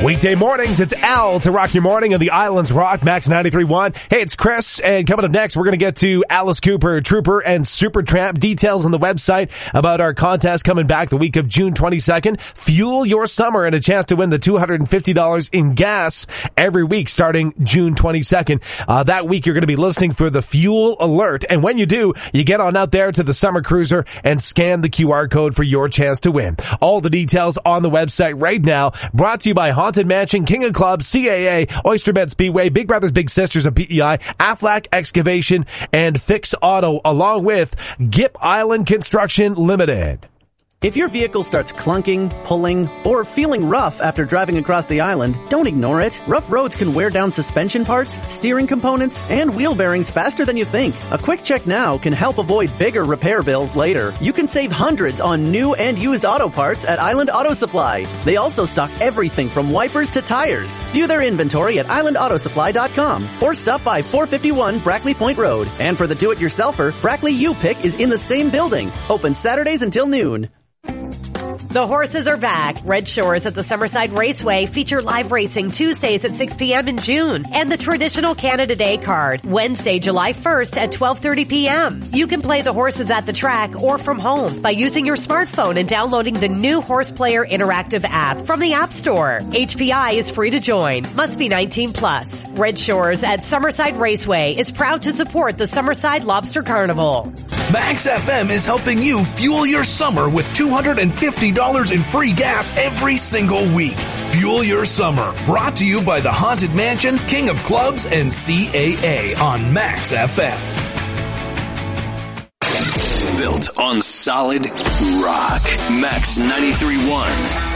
Weekday mornings, it's Al to rock your morning on the Islands Rock, Max 93.1. Hey, it's Chris, and coming up next, we're going to get to Alice Cooper, Trooper, and Supertramp. Details on the website about our contest coming back the week of June 22nd. Fuel your summer and a chance to win the $250 in gas every week starting June 22nd. That week, you're going to be listening for the Fuel Alert, and when you do, you get on out there to the Summer Cruiser and scan the QR code for your chance to win. All the details on the website right now, brought to you by Haunted Mansion, King of Clubs, CAA, Oysterbed Speedway, Big Brothers Big Sisters of PEI, Aflac Excavation, and Fix Auto, along with Gip Island Construction Limited. If your vehicle starts clunking, pulling, or feeling rough after driving across the island, don't ignore it. Rough roads can wear down suspension parts, steering components, and wheel bearings faster than you think. A quick check now can help avoid bigger repair bills later. You can save hundreds on new and used auto parts at Island Auto Supply. They also stock everything from wipers to tires. View their inventory at islandautosupply.com or stop by 451 Brackley Point Road. And for the do-it-yourselfer, Brackley U-Pick is in the same building. Open Saturdays until noon. The horses are back. Red Shores at the Summerside Raceway feature live racing Tuesdays at 6 p.m. in June and the traditional Canada Day card Wednesday, July 1st at 12:30 p.m. You can play the horses at the track or from home by using your smartphone and downloading the new Horse Player Interactive app from the App Store. HPI is free to join. Must be 19 plus. Red Shores at Summerside Raceway is proud to support the Summerside Lobster Carnival. Max FM is helping you fuel your summer with $250 in free gas every single week. Fuel your summer. Brought to you by the Haunted Mansion, King of Clubs, and CAA on Max FM. Built on solid rock. Max 93.1.